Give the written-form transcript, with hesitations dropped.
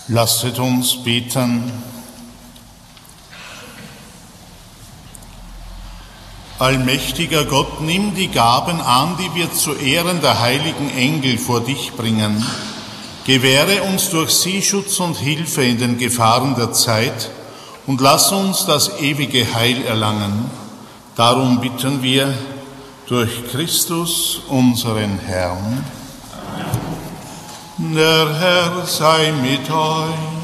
Lasset uns beten. Allmächtiger Gott, nimm die Gaben an, die wir zu Ehren der heiligen Engel vor dich bringen. Gewähre uns durch sie Schutz und Hilfe in den Gefahren der Zeit und lass uns das ewige Heil erlangen. Darum bitten wir durch Christus, unseren Herrn. Der Herr sei mit euch.